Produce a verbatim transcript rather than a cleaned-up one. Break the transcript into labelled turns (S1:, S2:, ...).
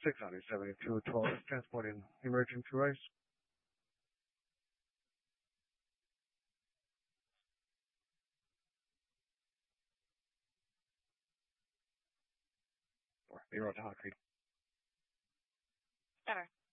S1: six hundred seventy-two twelve, transporting emergency rice. Or zero to Hot Creek.
S2: Star.